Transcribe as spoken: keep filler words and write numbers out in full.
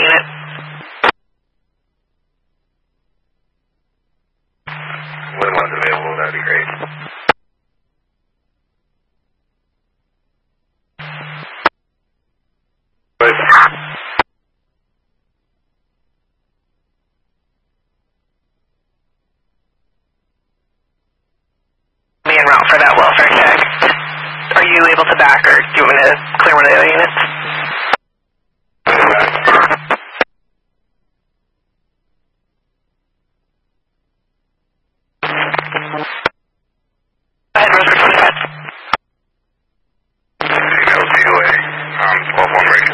unit. When one's available, that'd be great. But Be en route for that welfare check. Are you able to back, or do you want me to clear one of the other units? Go ahead, Rosebud twenty-five. L T O A, um, twelve one ready.